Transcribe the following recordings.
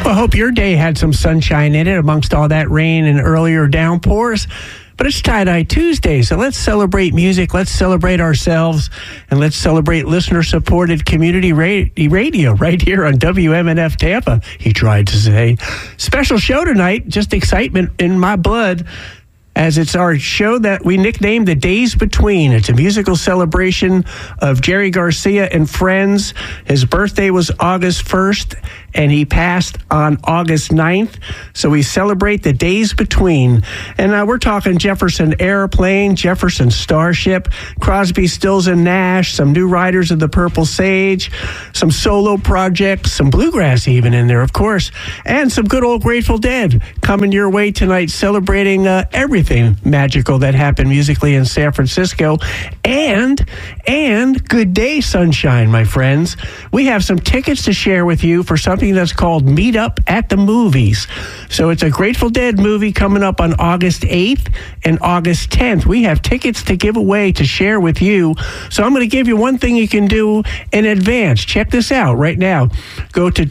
Well, I hope your day had some sunshine in it amongst all that rain and earlier downpours. But it's Tie-Dye Tuesday, so let's celebrate music, let's celebrate ourselves, and let's celebrate listener-supported community radio right here on WMNF Tampa, he tried to say. Special show tonight, just excitement in my blood, as it's our show that we nicknamed The Days Between. It's a musical celebration of Jerry Garcia and friends. His birthday was August 1st, and he passed on August 9th. So we celebrate the days between. And we're talking Jefferson Airplane, Jefferson Starship, Crosby, Stills, and Nash, some new Riders of the Purple Sage, some solo projects, some bluegrass even in there, of course, and some good old Grateful Dead coming your way tonight, celebrating everything magical that happened musically in San Francisco. And good day, sunshine, my friends. We have some tickets to share with you for something that's called Meet Up at the Movies. So it's a Grateful Dead movie coming up on August 8th and August 10th. We have tickets to give away to share with you. So I'm going to give you one thing you can do in advance. Check this out right now. Go to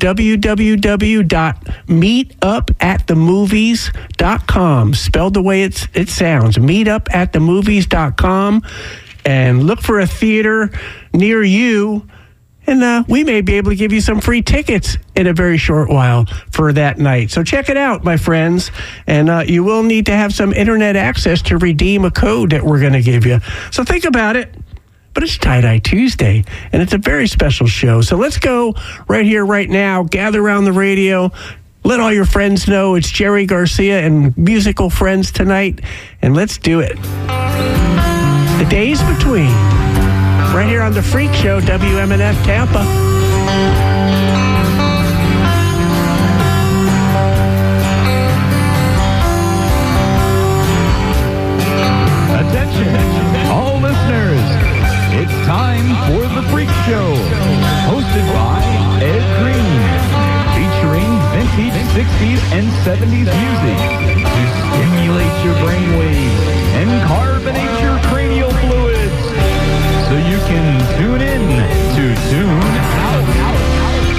www.meetupatthemovies.com. Spelled the way it sounds. Meetupatthemovies.com. And look for a theater near you. And we may be able to give you some free tickets in a very short while for that night. So check it out, my friends. And you will need to have some internet access to redeem a code that we're going to give you. So think about it. But it's Tie-Dye Tuesday, and it's a very special show. So let's go right here, right now. Gather around the radio. Let all your friends know it's Jerry Garcia and musical friends tonight. And let's do it. The Days Between. Right here on The Freak Show, WMNF Tampa. Attention, all listeners. It's time for The Freak Show, hosted by Ed Green, featuring vintage 60s and 70s